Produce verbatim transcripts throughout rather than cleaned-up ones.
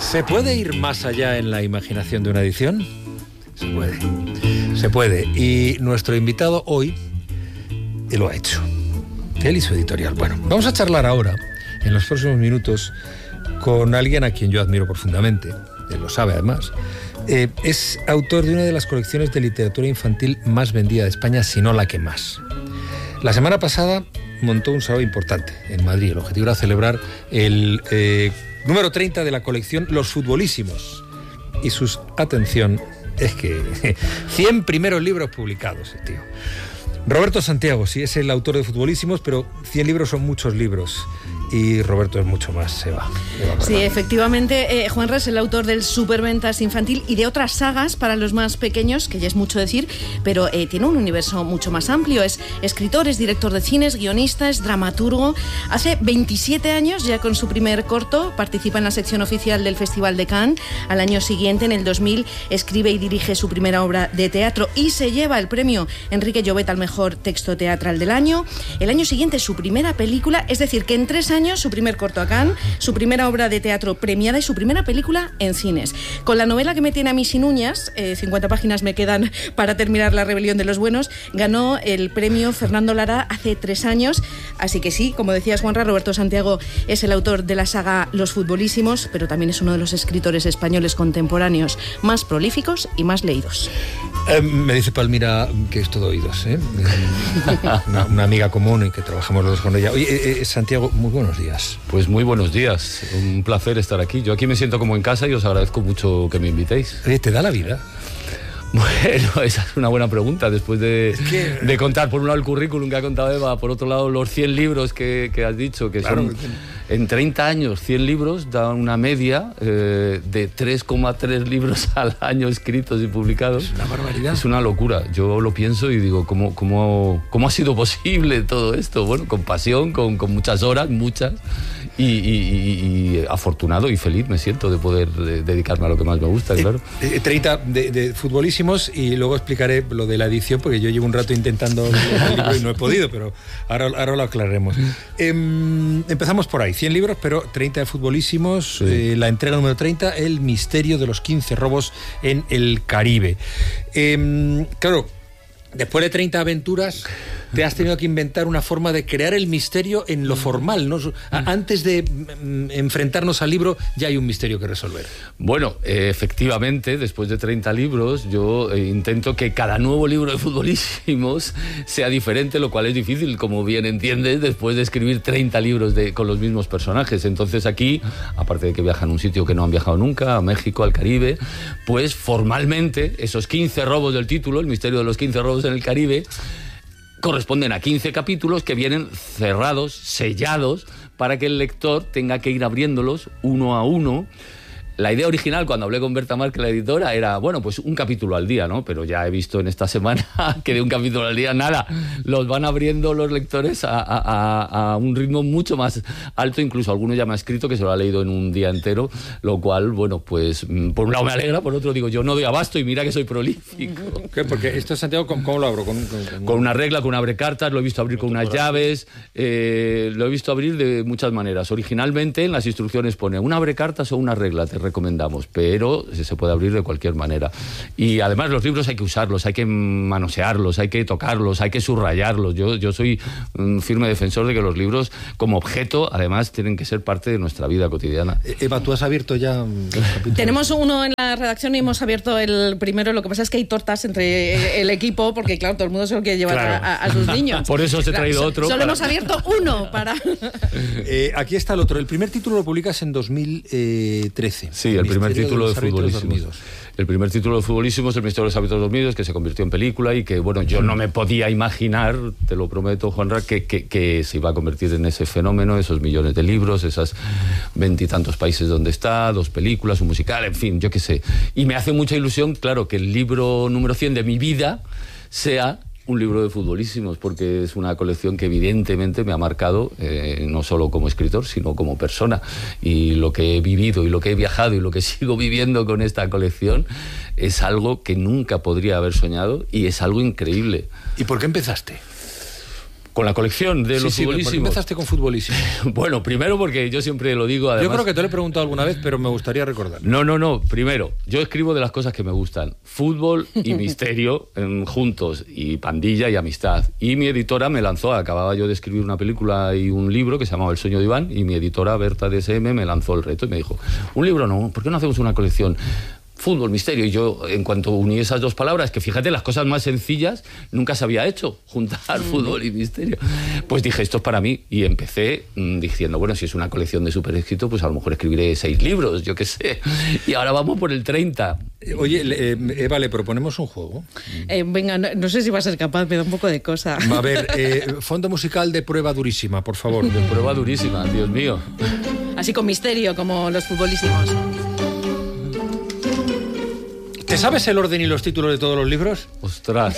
¿Se puede ir más allá en la imaginación de una edición? Se puede. Se puede. Y nuestro invitado hoy lo ha hecho. Él y su editorial. Bueno, vamos a charlar ahora, en los próximos minutos, con alguien a quien yo admiro profundamente. Él lo sabe, además. Eh, es autor de una de las colecciones de literatura infantil más vendida de España, si no la que más. La semana pasada montó un sábado importante en Madrid. El objetivo era celebrar el eh, número treinta de la colección Los Futbolísimos. Y sus, atención, es que cien primeros libros publicados, tío. Roberto Santiago, sí, es el autor de Futbolísimos, pero cien libros son muchos libros. Y Roberto es mucho más, se va. Sí, efectivamente, eh, Juanra es el autor del Superventas Infantil y de otras sagas para los más pequeños, que ya es mucho decir, pero eh, tiene un universo mucho más amplio. Es escritor, es director de cines, guionista, es dramaturgo. Hace veintisiete años, ya con su primer corto, participa en la sección oficial del Festival de Cannes. Al año siguiente, en el dos mil, escribe y dirige su primera obra de teatro y se lleva el premio Enrique Llobet al mejor texto teatral del año. El año siguiente, su primera película, es decir, que en tres años su primer corto a Cannes, su primera obra de teatro premiada y su primera película en cines. Con la novela que me tiene a mí sin uñas, eh, cincuenta páginas me quedan para terminar La rebelión de los buenos, ganó el premio Fernando Lara hace tres años. Así que sí, como decías, Juanra, Roberto Santiago es el autor de la saga Los Futbolísimos, pero también es uno de los escritores españoles contemporáneos más prolíficos y más leídos. Eh, me dice Palmira que es todo oídos, ¿eh? una, una amiga común y que trabajamos los dos con ella. Oye, eh, Santiago, muy buenos días. Pues muy buenos días, un placer estar aquí. Yo aquí me siento como en casa y os agradezco mucho que me invitéis. Oye, ¿te da la vida? Bueno, esa es una buena pregunta, después de, es que... de contar por un lado el currículum que ha contado Eva, por otro lado los cien libros que, que has dicho, que claro, son en treinta años, cien libros, da una media eh, de tres coma tres libros al año escritos y publicados. Es una barbaridad. Es una locura, yo lo pienso y digo, ¿cómo, cómo, cómo ha sido posible todo esto? Bueno, con pasión, con, con muchas horas, muchas, y, y, y, y afortunado y feliz me siento de poder de, dedicarme a lo que más me gusta, eh, claro. Eh, treinta de, de futbolísimos y luego explicaré lo de la edición, porque yo llevo un rato intentando el libro y no he podido, pero ahora, ahora lo aclararemos. Eh, empezamos por ahí, cien libros, pero treinta de futbolísimos, sí. eh, la entrega número treinta, El misterio de los quince robos en el Caribe. Eh, claro, después de treinta aventuras, te has tenido que inventar una forma de crear el misterio en lo formal, ¿no? Antes de mm, enfrentarnos al libro, ya hay un misterio que resolver. Bueno, eh, efectivamente, después de treinta libros, yo eh, intento que cada nuevo libro de Futbolísimos sea diferente, lo cual es difícil, como bien entiendes, después de escribir treinta libros de, con los mismos personajes. Entonces aquí, aparte de que viajan a un sitio que no han viajado nunca, a México, al Caribe, pues formalmente esos quince robos del título, el misterio de los quince robos en el Caribe, corresponden a quince capítulos que vienen cerrados, sellados, para que el lector tenga que ir abriéndolos uno a uno. La idea original, cuando hablé con Berta Márquez, la editora, era, bueno, pues un capítulo al día, ¿no? Pero ya he visto en esta semana que de un capítulo al día, nada, los van abriendo los lectores a, a, a un ritmo mucho más alto. Incluso algunos ya me han escrito que se lo ha leído en un día entero, lo cual, bueno, pues por un lado me alegra, por otro digo, yo no doy abasto y mira que soy prolífico. ¿Qué? Porque esto, Santiago, ¿cómo, cómo lo abro? ¿Con, con, con... con una regla, con un abrecartas, lo he visto abrir con unas llaves, eh, lo he visto abrir de muchas maneras. Originalmente en las instrucciones pone un abrecartas o una regla, te recomendamos, pero se puede abrir de cualquier manera. Y además los libros hay que usarlos, hay que manosearlos, hay que tocarlos, hay que subrayarlos. Yo, yo soy un firme defensor de que los libros, como objeto, además tienen que ser parte de nuestra vida cotidiana. Eva, ¿tú has abierto ya? Tenemos uno en la redacción y hemos abierto el primero. Lo que pasa es que hay tortas entre el equipo, porque claro, todo el mundo se lo quiere llevar claro. a, a sus niños. Por eso os he traído claro, otro. Solo para... hemos abierto uno para... eh, aquí está el otro. El primer título lo publicas en dos mil trece. Sí, el, el primer título de, de Futbolísimos. El primer título de Futbolísimos, El misterio de los hábitos dormidos, que se convirtió en película y que, bueno, yo no me podía imaginar, te lo prometo, Juanra, que, que, que se iba a convertir en ese fenómeno, esos millones de libros, esas veintitantos países donde está, dos películas, un musical, en fin, yo qué sé. Y me hace mucha ilusión, claro, que el libro número cien de mi vida sea un libro de Futbolísimos, porque es una colección que evidentemente me ha marcado, eh, no solo como escritor, sino como persona. Y lo que he vivido y lo que he viajado y lo que sigo viviendo con esta colección es algo que nunca podría haber soñado y es algo increíble. ¿Y por qué empezaste? Con la colección de sí, los sí, futbolísimos. ¿Por qué empezaste con futbolísimos? Bueno, primero porque yo siempre lo digo, además... Yo creo que te lo he preguntado alguna vez, pero me gustaría recordar. No, no, no. Primero, yo escribo de las cosas que me gustan. Fútbol y misterio en, juntos, y pandilla y amistad. Y mi editora me lanzó, acababa yo de escribir una película y un libro que se llamaba El sueño de Iván, y mi editora, Berta D S M, me lanzó el reto y me dijo, un libro no, ¿por qué no hacemos una colección? Fútbol, misterio. Y yo, en cuanto uní esas dos palabras, que fíjate, las cosas más sencillas nunca se había hecho, juntar fútbol y misterio, pues dije, esto es para mí. Y empecé mmm, diciendo, bueno, si es una colección de super éxito, pues a lo mejor escribiré seis libros, yo qué sé. Y ahora vamos por el treinta. Oye, eh, Eva, ¿le proponemos un juego? Eh, venga, no, no sé si va a ser capaz, me da un poco de cosa. A ver, eh, fondo musical de prueba durísima, por favor. De prueba durísima, Dios mío. Así con misterio, como los futbolísimos. ¿Te sabes el orden y los títulos de todos los libros? Ostras.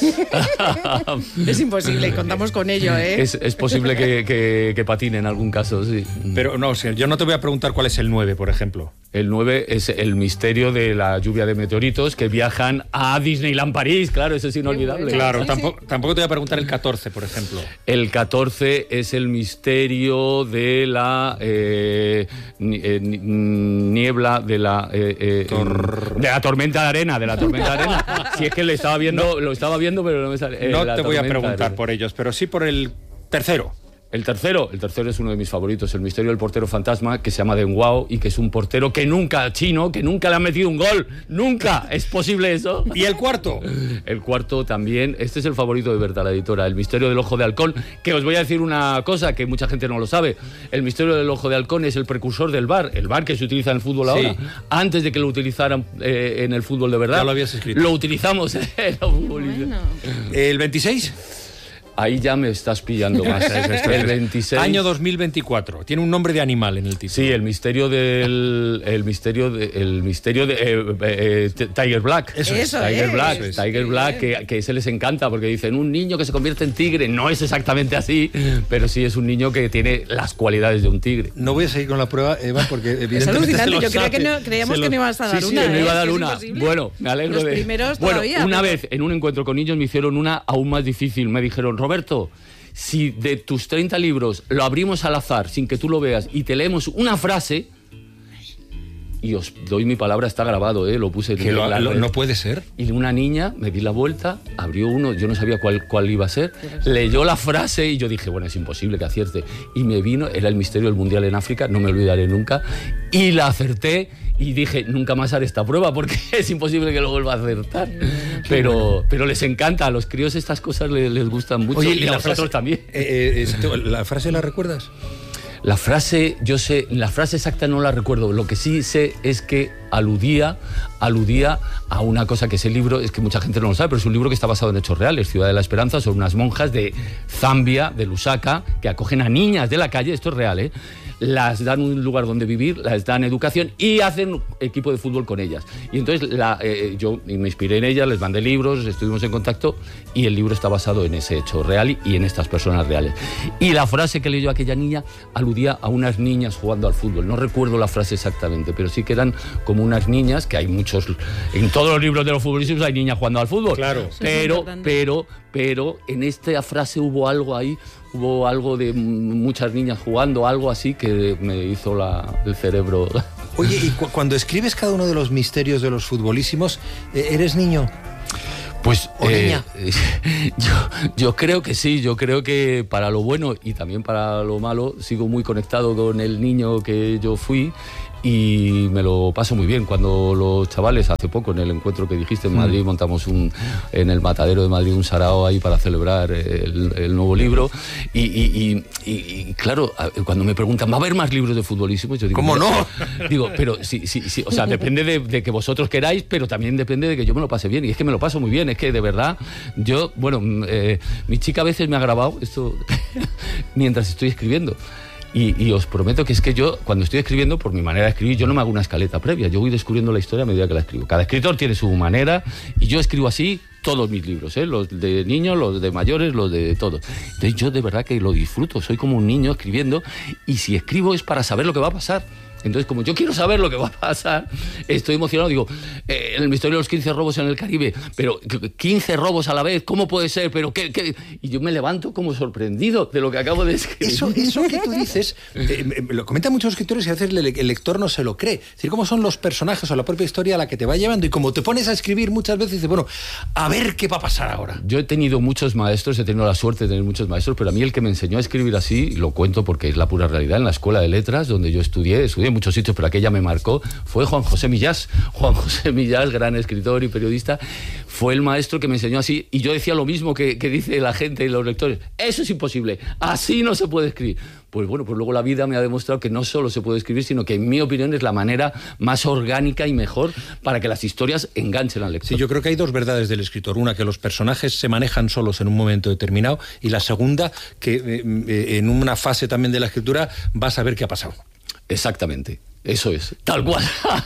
Es imposible, contamos con ello, ¿eh? Es, es posible que, que, que patine en algún caso, sí. Pero no, yo no te voy a preguntar cuál es el nueve, por ejemplo. El nueve es el misterio de la lluvia de meteoritos que viajan a Disneyland París, claro, eso es inolvidable. Bueno, claro, sí, tampoco, sí. tampoco te voy a preguntar el catorce, por ejemplo. El catorce es el misterio de la eh, ni- eh, ni- niebla, de la, eh, eh, Tor- de la tormenta de arena, de la tormenta de arena. Si es que le estaba viendo, no, lo estaba viendo, pero no me sale. Eh, No la te voy a tormenta preguntar arena. por ellos, pero sí por el tercero. El tercero, el tercero es uno de mis favoritos, el misterio del portero fantasma, que se llama Deng Wao y que es un portero que nunca, chino, que nunca le han metido un gol. ¡Nunca! ¿Es posible eso? ¿Y el cuarto? El cuarto también, este es el favorito de Berta, la editora, el misterio del ojo de halcón, que os voy a decir una cosa que mucha gente no lo sabe. El misterio del ojo de halcón es el precursor del V A R, el V A R que se utiliza en el fútbol ahora. Sí. Antes de que lo utilizaran eh, en el fútbol de verdad. Ya lo habías escrito. Lo utilizamos en el fútbol. Bueno. ¿El veintiséis? Ahí ya me estás pillando más. El veintiséis. Año dos mil veinticuatro. Tiene un nombre de animal en el título. Sí, el misterio del el misterio de, el misterio de eh, eh, eh, Tiger Black. Eso es. Tiger es. Black, Eso es. Tiger Black, que, que se les encanta porque dicen un niño que se convierte en tigre. No es exactamente así, pero sí es un niño que tiene las cualidades de un tigre. No voy a seguir con la prueba, Eva, porque evidentemente Es alucinante, se lo yo creo sabe. que no, creíamos Se que lo- no ibas a dar sí, sí, una. Sí, no ¿eh? iba a dar Es una. imposible. Bueno, me alegro Los de... primeros bueno, todavía, una pero- vez en un encuentro con niños me hicieron una aún más difícil. Me dijeron, Roberto, si de tus treinta libros lo abrimos al azar sin que tú lo veas y te leemos una frase, y os doy mi palabra, está grabado, ¿eh? Lo puse en Que lo- la lo- red. no puede ser. Y una niña, me di la vuelta, abrió uno, yo no sabía cuál, cuál iba a ser, leyó la frase y yo dije, bueno, es imposible que acierte. Y me vino, era el misterio del Mundial en África, no me olvidaré nunca, y la acerté y dije, nunca más haré esta prueba porque es imposible que lo vuelva a acertar. Pero, pero les encanta, a los críos estas cosas les, les gustan mucho y a vosotros también. eh, eh, esto- ¿La frase la recuerdas? La frase, yo sé, la frase exacta no la recuerdo. Lo que sí sé es que aludía, aludía a una cosa que ese libro, es que mucha gente no lo sabe, pero es un libro que está basado en hechos reales. Ciudad de la Esperanza, son unas monjas de Zambia, de Lusaka, que acogen a niñas de la calle, esto es real, ¿eh? Las dan un lugar donde vivir, las dan educación y hacen equipo de fútbol con ellas. Y entonces la, eh, yo me inspiré en ellas, les mandé libros, estuvimos en contacto y el libro está basado en ese hecho real y en estas personas reales. Y la frase que leyó aquella niña aludía a unas niñas jugando al fútbol. No recuerdo la frase exactamente, pero sí que eran como unas niñas, que hay muchos, en todos los libros de los futbolistas hay niñas jugando al fútbol. Claro. Pero, importante. pero, pero en esta frase hubo algo ahí, hubo algo de muchas niñas jugando, algo así que me hizo la, el cerebro. Oye, y cu- cuando escribes cada uno de los misterios de los futbolísimos, eh, ¿eres niño? Pues ¿O niña? eh, yo, yo creo que sí, yo creo que para lo bueno y también para lo malo sigo muy conectado con el niño que yo fui y me lo paso muy bien. Cuando los chavales, hace poco en el encuentro que dijiste en Madrid, montamos un, en el Matadero de Madrid un sarao ahí para celebrar el, el nuevo libro y, y, y, y, claro, cuando me preguntan, ¿va a haber más libros de futbolísimos? Yo digo, ¿cómo no? Digo, pero sí, sí, sí, o sea, depende de, de que vosotros queráis, pero también depende de que yo me lo pase bien. Y es que me lo paso muy bien, es que de verdad, yo, bueno, eh, mi chica a veces me ha grabado esto mientras estoy escribiendo. Y, y os prometo que es que yo, cuando estoy escribiendo, por mi manera de escribir, yo no me hago una escaleta previa. Yo voy descubriendo la historia a medida que la escribo. Cada escritor tiene su manera y yo escribo así todos mis libros, ¿eh? Los de niños, los de mayores, los de todos. Entonces yo de verdad que lo disfruto. Soy como un niño escribiendo y si escribo es para saber lo que va a pasar. Entonces, como yo quiero saber lo que va a pasar, estoy emocionado. Digo, eh, en el misterio de los quince robos en el Caribe, pero quince robos a la vez, ¿cómo puede ser? Pero ¿qué, qué? Y yo me levanto como sorprendido de lo que acabo de escribir. Eso, eso que tú dices, eh, lo comentan muchos escritores y a veces el lector no se lo cree. Es decir, cómo son los personajes o la propia historia a la que te va llevando, y como te pones a escribir muchas veces, dices, bueno, a ver qué va a pasar ahora. Yo he tenido muchos maestros, he tenido la suerte de tener muchos maestros, pero a mí el que me enseñó a escribir así, lo cuento porque es la pura realidad, en la Escuela de Letras, donde yo estudié, estudié en muchos sitios, pero aquella me marcó, fue Juan José Millás. Juan José Millás, gran escritor y periodista, fue el maestro que me enseñó así, y yo decía lo mismo que, que dice la gente y los lectores, eso es imposible, así no se puede escribir. Pues bueno, pues luego la vida me ha demostrado que no solo se puede escribir, sino que en mi opinión es la manera más orgánica y mejor para que las historias enganchen al lector. Sí, yo creo que hay dos verdades del escritor. Una, que los personajes se manejan solos en un momento determinado, y la segunda, que eh, eh, en una fase también de la escritura vas a ver qué ha pasado. Exactamente. Eso es, tal cual.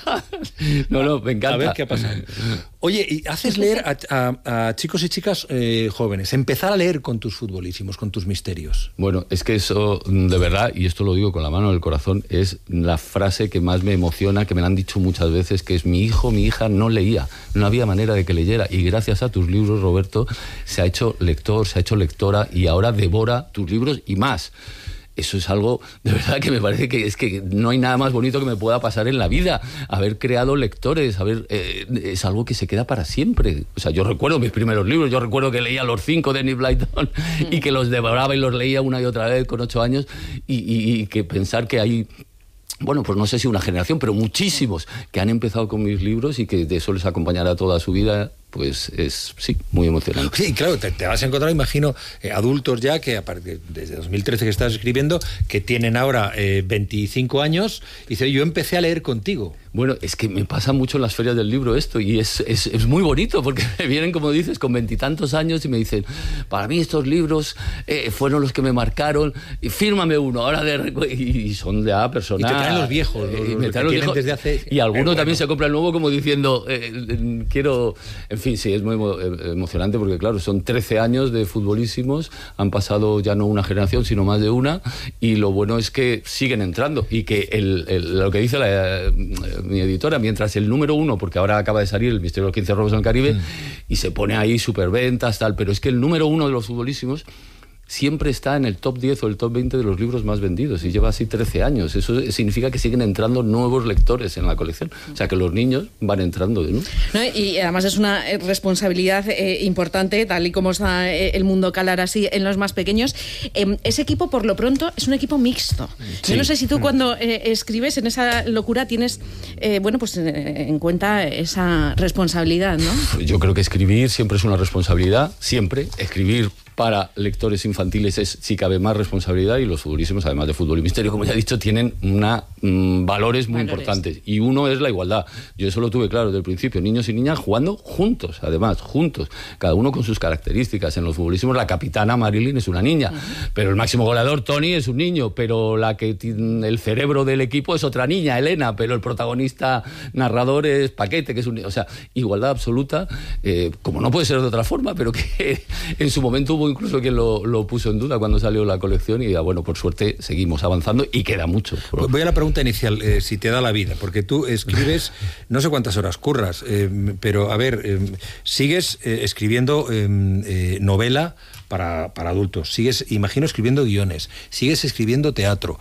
No, no, me encanta. A ver qué ha pasado. Oye, y haces leer a, a, a chicos y chicas eh, jóvenes, empezar a leer con tus futbolísimos, con tus misterios. Bueno, es que eso, de verdad, y esto lo digo con la mano en el corazón, es la frase que más me emociona, que me la han dicho muchas veces, que es: mi hijo, mi hija no leía, no había manera de que leyera, y gracias a tus libros, Roberto, se ha hecho lector, se ha hecho lectora, y ahora devora tus libros y más. Eso es algo, de verdad, que me parece que es que no hay nada más bonito que me pueda pasar en la vida. Haber creado lectores, haber, eh, es algo que se queda para siempre. O sea, yo recuerdo mis primeros libros, yo recuerdo que leía Los Cinco de Enid Blyton y que los devoraba y los leía una y otra vez con ocho años, y, y, y que pensar que hay... Bueno, pues no sé si una generación, pero muchísimos que han empezado con mis libros y que de eso les acompañará toda su vida, pues es, sí, muy emocionante. Sí, claro, te, te vas a encontrar, imagino, eh, adultos ya, que aparte, desde dos mil trece que estás escribiendo, que tienen ahora eh, veinticinco años, y dice, yo empecé a leer contigo. Bueno, es que me pasa mucho en las ferias del libro esto, y es, es, es muy bonito, porque me vienen, como dices, con veintitantos años y me dicen, para mí estos libros eh, fueron los que me marcaron, y fírmame uno, ahora de... Y son ya personas... Y te traen los viejos, los, y, me los traen los viejos desde hace... y alguno bueno. también se compra el nuevo como diciendo, eh, quiero... En fin, sí, es muy emocionante, porque claro, son trece años de futbolísimos, han pasado ya no una generación, sino más de una, y lo bueno es que siguen entrando, y que el, el, lo que dice la... mi editora, mientras el número uno, porque ahora acaba de salir El misterio de los quince robos en el Caribe, mm. y se pone ahí superventas, tal, pero es que el número uno de los futbolísimos siempre está en el top diez o el top veinte de los libros más vendidos, y lleva así trece años. Eso significa que siguen entrando nuevos lectores en la colección. O sea, que los niños van entrando de nuevo. No, y además es una responsabilidad eh, importante, tal y como está eh, el mundo calar así en los más pequeños. Eh, ese equipo, por lo pronto, es un equipo mixto. Sí. Yo no sé si tú cuando eh, escribes en esa locura tienes, eh, bueno, pues eh, en cuenta esa responsabilidad, ¿no? Yo creo que escribir siempre es una responsabilidad, siempre. Escribir para lectores infantiles es, si cabe, más responsabilidad, y los futbolísimos, además de fútbol y misterio, como ya he dicho, tienen una, mmm, valores muy valores. importantes, y uno es la igualdad. Yo eso lo tuve claro desde el principio, niños y niñas jugando juntos, además, juntos, cada uno con sus características. En los futbolísimos la capitana Marilyn es una niña, uh-huh. pero el máximo goleador Tony es un niño, pero la que tiene el cerebro del equipo es otra niña, Elena, pero el protagonista narrador es Paquete, que es un niño. O sea, igualdad absoluta, eh, como no puede ser de otra forma, pero que en su momento hubo incluso quien lo, lo puso en duda cuando salió la colección, y bueno, por suerte seguimos avanzando y queda mucho. Voy a la pregunta inicial, eh, si te da la vida, porque tú escribes, no sé cuántas horas curras, eh, pero a ver, eh, sigues eh, escribiendo eh, eh, novela para, para adultos, sigues, imagino, escribiendo guiones, sigues escribiendo teatro.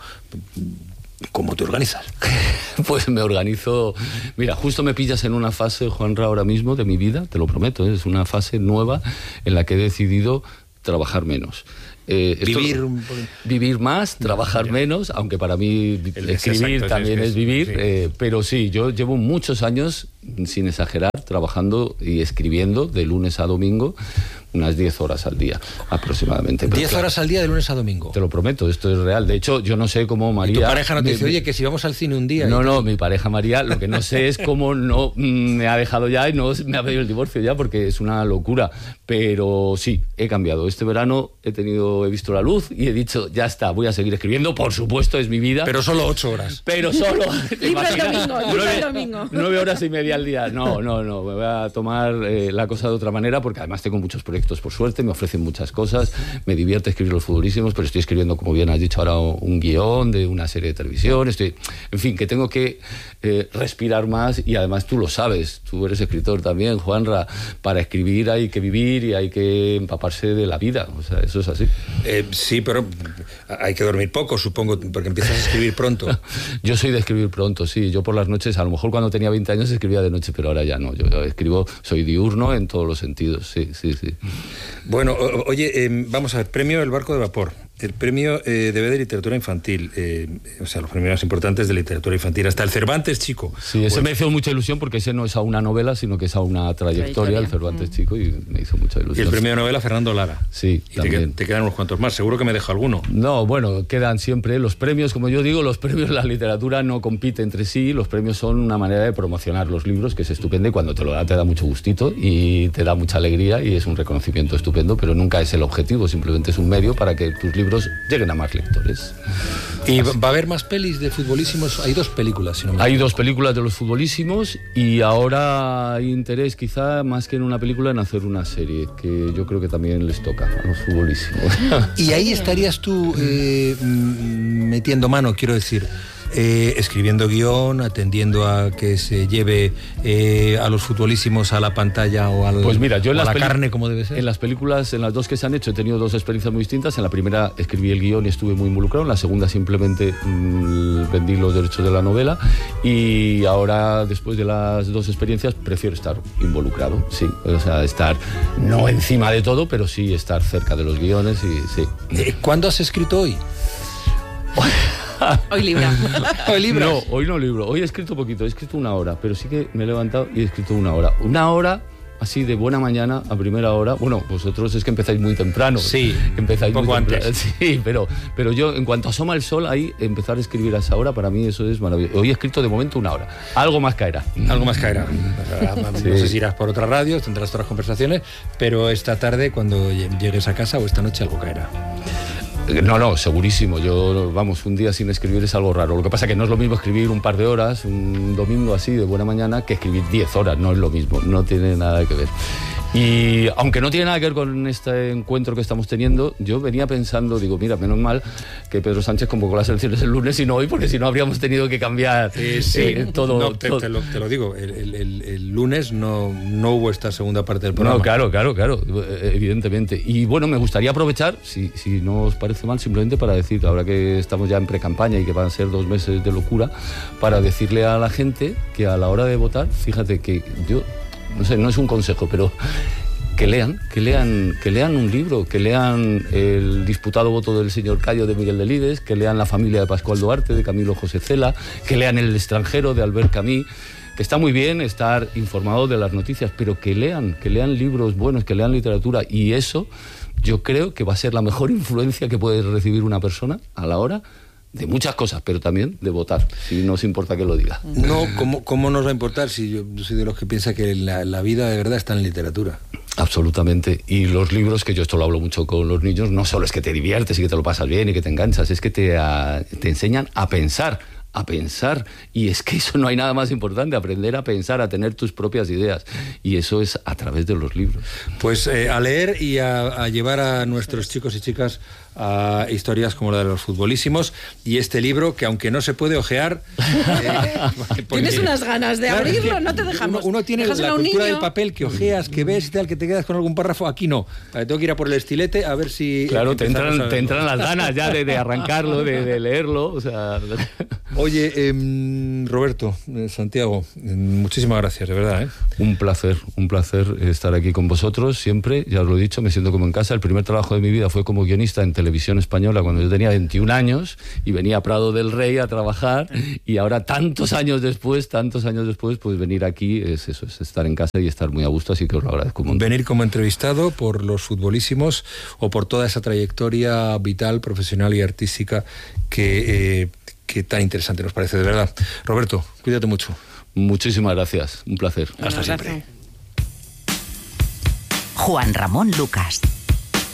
¿Cómo te organizas? Pues me organizo... Mira, justo me pillas en una fase, Juanra, ahora mismo de mi vida, te lo prometo, ¿eh? Es una fase nueva en la que he decidido trabajar menos. Eh, vivir esto, un... vivir más, trabajar ya. menos, aunque para mí el escribir exacto, también es, es, es vivir, sí. Eh, pero sí, yo llevo muchos años, sin exagerar, trabajando y escribiendo de lunes a domingo, unas diez horas al día, aproximadamente. diez claro, horas al día de lunes a domingo. Te lo prometo, esto es real. De hecho, yo no sé cómo María... ¿Y tu pareja no te dice, oye, que si vamos al cine un día? No, no, mi pareja María, lo que no sé es cómo no mm, me ha dejado ya y no me ha pedido el divorcio ya, porque es una locura. Pero sí, he cambiado. Este verano he tenido, he visto la luz y he dicho, ya está, voy a seguir escribiendo. Por supuesto, es mi vida. Pero solo ocho horas. Pero solo... Libro el domingo, libro el domingo. Nueve horas y media al día. No, no, no, me voy a tomar eh, la cosa de otra manera, porque además tengo muchos proyectos proyectos, por suerte, me ofrecen muchas cosas, me divierte escribir los futbolísimos, pero estoy escribiendo, como bien has dicho ahora, un guión de una serie de televisión, estoy, en fin, que tengo que eh, respirar más, y además tú lo sabes, tú eres escritor también, Juanra, para escribir hay que vivir y hay que empaparse de la vida, o sea, eso es así. Eh, sí, pero hay que dormir poco, supongo, porque empiezas a escribir pronto. Yo soy de escribir pronto, sí, yo por las noches, a lo mejor cuando tenía veinte años escribía de noche, pero ahora ya no, yo escribo, soy diurno en todos los sentidos, sí, sí, sí. Bueno, o, oye, eh, vamos a ver, premio El Barco de Vapor, el premio eh, de literatura infantil, eh, o sea, los premios más importantes de literatura infantil, hasta el Cervantes Chico. Sí, ese pues, me hizo mucha ilusión porque ese no es a una novela, sino que es a una trayectoria, trayectoria. el Cervantes mm. Chico, y me hizo mucha ilusión. Y el premio de novela Fernando Lara. Sí, y también. Te, te quedan unos cuantos más, seguro que me dejo alguno. No, bueno, quedan siempre los premios, como yo digo, los premios, la literatura no compite entre sí, los premios son una manera de promocionar los libros, que es estupendo, y cuando te lo da te da mucho gustito y te da mucha alegría y es un reconocimiento estupendo, pero nunca es el objetivo, simplemente es un medio para que tus libros lleguen a más lectores. ¿Y va a haber más pelis de futbolísimos? Hay dos películas, si no me Hay dos películas de los futbolísimos y ahora hay interés quizá más que en una película en hacer una serie, que yo creo que también les toca a los futbolísimos. Y ahí estarías tú eh, metiendo mano, quiero decir, eh, escribiendo guión, atendiendo a que se lleve eh, a los futbolísimos a la pantalla o, al, pues mira, yo en o a las la carne como debe ser. En las películas, en las dos que se han hecho, he tenido dos experiencias muy distintas. En la primera escribí el guión y estuve muy involucrado. En la segunda simplemente mmm, vendí los derechos de la novela. Y ahora, después de las dos experiencias, prefiero estar involucrado, sí. O sea, estar no encima de todo, pero sí estar cerca de los guiones y sí. Eh, ¿Cuándo has escrito hoy? Hoy libra. Hoy libra. No, hoy no libro. Hoy he escrito poquito, he escrito una hora, pero sí que me he levantado y he escrito una hora. Una hora así de buena mañana, a primera hora. Bueno, vosotros es que empezáis muy temprano. Sí, empezáis un poco muy antes. Sí, pero, pero yo, en cuanto asoma el sol, ahí empezar a escribir a esa hora, para mí eso es maravilloso. Hoy he escrito de momento una hora. Algo más caerá. Algo más caerá. No Sí. sé si irás por otras radios, tendrás otras conversaciones, pero esta tarde, cuando llegues a casa, o esta noche, algo caerá. No, no, segurísimo. Yo, vamos, un día sin escribir es algo raro. Lo que pasa es que no es lo mismo escribir un par de horas, un domingo así de buena mañana, que escribir diez horas. No es lo mismo, no tiene nada que ver. Y aunque no tiene nada que ver con este encuentro que estamos teniendo, yo venía pensando, digo, mira, menos mal que Pedro Sánchez convocó las elecciones el lunes y no hoy, porque si no habríamos tenido que cambiar eh, sí. eh, todo. No, te, todo. Te, lo, te lo digo, el, el, el lunes no, no hubo esta segunda parte del programa. No, claro, claro, claro, evidentemente. Y bueno, me gustaría aprovechar, si, si no os parece mal, simplemente para decir, ahora que estamos ya en pre-campaña y que van a ser dos meses de locura, para decirle a la gente que a la hora de votar, fíjate que yo, no sé, no es un consejo, pero que lean, que lean, que lean un libro, que lean El disputado voto del señor Cayo de Miguel Delibes, que lean La familia de Pascual Duarte de Camilo José Cela, que lean El extranjero de Albert Camus, que está muy bien estar informado de las noticias, pero que lean, que lean libros buenos, que lean literatura, y eso yo creo que va a ser la mejor influencia que puede recibir una persona a la hora de muchas cosas, pero también de votar, si no os importa que lo diga. No, ¿cómo, cómo nos va a importar si yo soy de los que piensa que la, la vida de verdad está en literatura? Absolutamente. Y los libros, que yo esto lo hablo mucho con los niños, no solo es que te diviertes y que te lo pasas bien y que te enganchas, es que te, a, te enseñan a pensar, a pensar, y es que eso no hay nada más importante, aprender a pensar, a tener tus propias ideas, y eso es a través de los libros. Pues eh, a leer y a, a llevar a nuestros chicos y chicas a historias como la de los futbolísimos, y este libro que aunque no se puede ojear eh, porque, tienes unas ganas de claro, abrirlo, es que no te dejamos. Uno, uno tiene la cultura niño. del papel que ojeas, que ves y tal, que te quedas con algún párrafo. Aquí no, eh, tengo que ir a por el estilete a ver si claro, te entran, te entran las ganas ya de, de arrancarlo, de, de leerlo, o sea. Oye, eh, Roberto, eh, Santiago, eh, muchísimas gracias, de verdad, ¿eh? Un placer, un placer estar aquí con vosotros siempre, ya os lo he dicho, me siento como en casa. El primer trabajo de mi vida fue como guionista en Televisión Española cuando yo tenía veintiún años y venía a Prado del Rey a trabajar, y ahora tantos años después, tantos años después, pues venir aquí es eso, es estar en casa y estar muy a gusto, así que os lo agradezco un montón. Venir como entrevistado por los futbolísimos o por toda esa trayectoria vital, profesional y artística que, eh, que tan interesante nos parece, de verdad. Roberto, cuídate mucho. Muchísimas gracias, un placer. Hasta siempre. Juan Ramón Lucas.